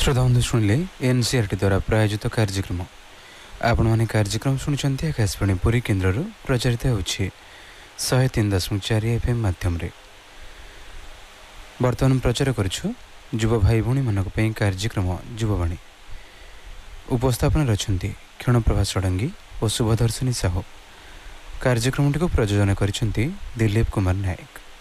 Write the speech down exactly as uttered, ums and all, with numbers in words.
श्रोताबंधु शुणिले NCERT द्वारा प्रायोजित कार्यक्रम आपण मैंने कार्यक्रम शुणुंट आकाशवाणी पुरी केन्द्र प्रचारित होची शहे तीन दशमिक चार एफ एम मध्यम बर्तमान प्रचार करुछु युव भाई भौणी मानक पई कार्यक्रम युववाणी। उपस्थापन रचंती क्षणप्रभा षडंगी और शुभदर्शिनी साहू। कार्यक्रमटी को प्रयोजन करिसेंती दिलीप कुमार नायक।